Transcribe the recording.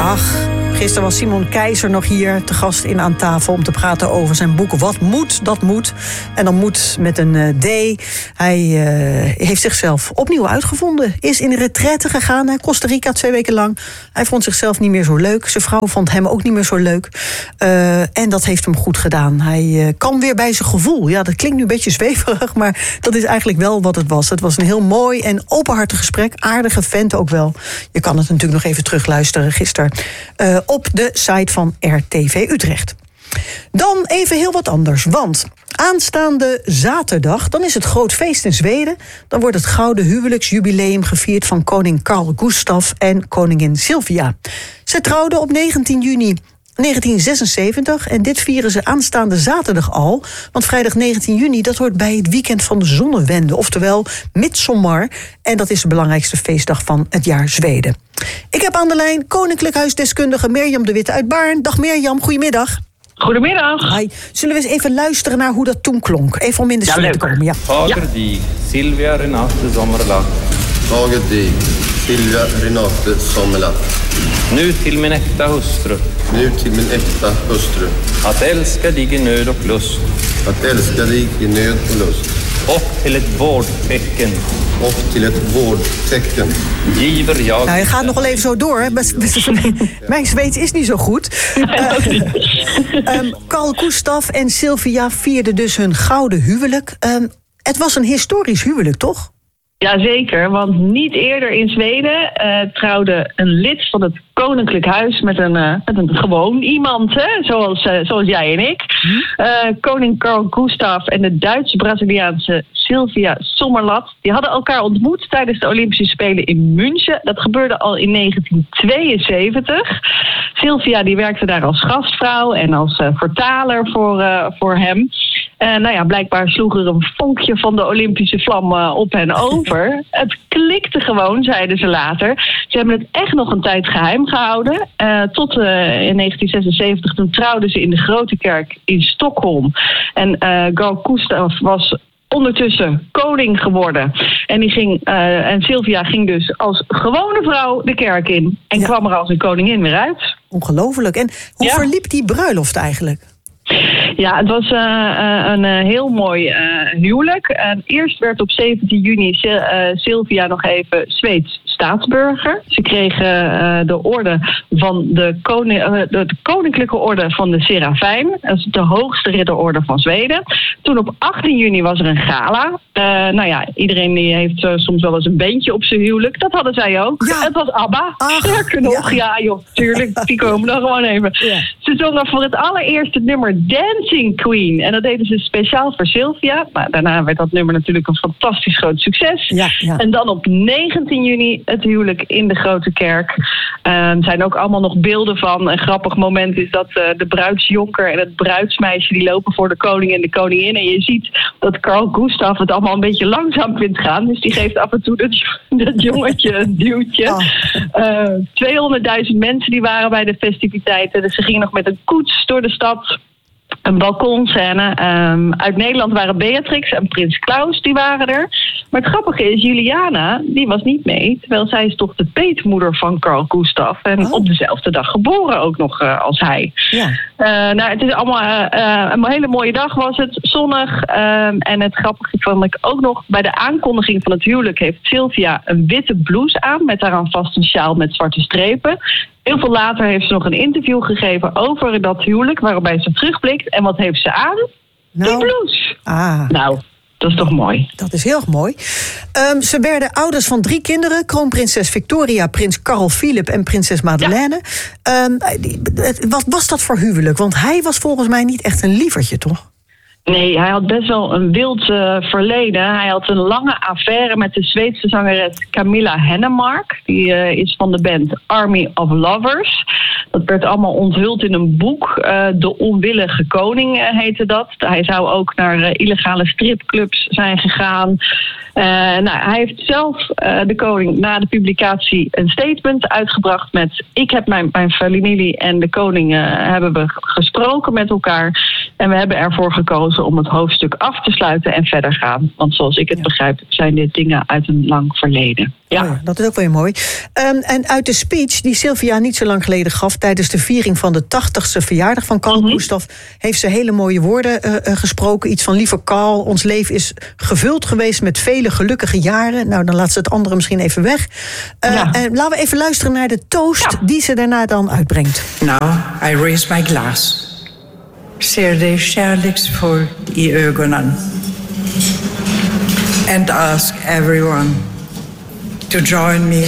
Ach, gisteren was Simon Keizer nog hier te gast in Aan Tafel om te praten over zijn boek Wat moet, dat moet. En dan moet met een D. Hij heeft zichzelf opnieuw uitgevonden. Is in retraite gegaan naar Costa Rica 2 weken lang. Hij vond zichzelf niet meer zo leuk. Zijn vrouw vond hem ook niet meer zo leuk. En dat heeft hem goed gedaan. Hij kan weer bij zijn gevoel. Ja, dat klinkt nu een beetje zweverig, maar dat is eigenlijk wel wat het was. Het was een heel mooi en openhartig gesprek. Aardige vent ook wel. Je kan het natuurlijk nog even terugluisteren gisteren op de site van RTV Utrecht. Dan even heel wat anders, want aanstaande zaterdag, dan is het groot feest in Zweden. Dan wordt het gouden huwelijksjubileum gevierd van koning Carl Gustaf en koningin Silvia. Ze trouwden op 19 juni 1976 en dit vieren ze aanstaande zaterdag al. Want vrijdag 19 juni, dat hoort bij het weekend van de zonnewende, oftewel Midsommar. En dat is de belangrijkste feestdag van het jaar Zweden. Ik heb aan de lijn Koninklijk Huisdeskundige Mirjam de Witte uit Baarn. Dag Mirjam, goedemiddag. Goedemiddag. Hi. Zullen we eens even luisteren naar hoe dat toen klonk? Even om in de sfeer te komen. Ja. Fager die, Silvia Renate Sommerlath. Fager die, Silvia Renate Sommerlath. Nu till min äkta hustru. Nu till min äkta hustru. Att älska dig i nöd och lust. Att älska dig i nöd och lust. Och till ett vårdtecken. Och till ett vårdtecken. Giver jag. Nou, je gaat nog wel even zo door. Hè. Mijn Zweeds is niet zo goed. Carl Gustaf en Silvia vierden dus hun gouden huwelijk. Het was een historisch huwelijk, toch? Jazeker, want niet eerder in Zweden trouwde een lid van het Koninklijk Huis met een gewoon iemand, hè? Zoals jij en ik. Koning Carl Gustaf en de Duits-Braziliaanse Silvia Sommerlath. Die hadden elkaar ontmoet tijdens de Olympische Spelen in München. Dat gebeurde al in 1972. Silvia die werkte daar als gastvrouw en als vertaler voor hem. Blijkbaar sloeg er een vonkje van de Olympische vlam op hen over. Het klikte gewoon, zeiden ze later. Ze hebben het echt nog een tijd geheim gehouden. Tot in 1976, toen trouwden ze in de Grote Kerk in Stockholm. En Carl Gustaf was ondertussen koning geworden. En Silvia ging dus als gewone vrouw de kerk in. En kwam er als een koningin weer uit. Ongelooflijk. En hoe verliep die bruiloft eigenlijk? Ja, het was een heel mooi huwelijk. Eerst werd op 17 juni Silvia nog even Zweeds staatsburger. Ze kregen de orde van de koninklijke orde van de Serafijn. Dat is de hoogste ridderorde van Zweden. Toen op 18 juni was er een gala. Iedereen die heeft soms wel eens een beentje op zijn huwelijk. Dat hadden zij ook. Ja. Het was ABBA. Sterker nog, ja joh, tuurlijk. Die komen dan gewoon even. Ja. Ze zongen voor het allereerst het nummer Dancing Queen. En dat deden ze speciaal voor Silvia. Maar daarna werd dat nummer natuurlijk een fantastisch groot succes. Ja. En dan op 19 juni het huwelijk in de Grote Kerk. Er zijn ook allemaal nog beelden van. Een grappig moment is dat de bruidsjonker en het bruidsmeisje die lopen voor de koning en de koningin. En je ziet dat Carl Gustaf het allemaal een beetje langzaam vindt gaan. Dus die geeft af en toe dat jongetje een duwtje. 200.000 mensen die waren bij de festiviteiten. Dus ze gingen nog met een koets door de stad. Een balkonscène. Uit Nederland waren Beatrix en prins Klaus, die waren er. Maar het grappige is, Juliana, die was niet mee. Terwijl zij is toch de peetmoeder van Carl Gustaf. En op dezelfde dag geboren ook nog als hij. Ja. Het is allemaal een hele mooie dag was het. Zonnig. En het grappige vond ik ook nog, bij de aankondiging van het huwelijk heeft Silvia een witte blouse aan. Met daaraan vast een sjaal met zwarte strepen. Heel veel later heeft ze nog een interview gegeven over dat huwelijk, waarbij ze terugblikt. En wat heeft ze aan? Die blouse. Nou, dat is toch mooi. Dat is heel erg mooi. Ze werden ouders van 3 kinderen. Kroonprinses Victoria, prins Carl Philip en prinses Madeleine. Wat was dat voor huwelijk? Want hij was volgens mij niet echt een lievertje, toch? Nee, hij had best wel een wild verleden. Hij had een lange affaire met de Zweedse zangeres Camilla Hennemark. Die is van de band Army of Lovers. Dat werd allemaal onthuld in een boek. De Onwillige Koning heette dat. Hij zou ook naar illegale stripclubs zijn gegaan. Hij heeft zelf, de koning, na de publicatie een statement uitgebracht met: ik heb mijn familie en de koning hebben we gesproken met elkaar. En we hebben ervoor gekozen gekozen om het hoofdstuk af te sluiten en verder gaan. Want zoals ik het begrijp, zijn dit dingen uit een lang verleden. Ja. Oh ja, dat is ook weer mooi. En uit de speech die Sylvia niet zo lang geleden gaf tijdens de viering van de 80ste verjaardag van Carl Gustaf, heeft ze hele mooie woorden gesproken. Iets van: lieve Carl, ons leven is gevuld geweest met vele gelukkige jaren. Nou, dan laat ze het andere misschien even weg. En laten we even luisteren naar de toast die ze daarna dan uitbrengt. Now I raise my glass. Ser dig kärleksfull i ögonen. And ask everyone to join me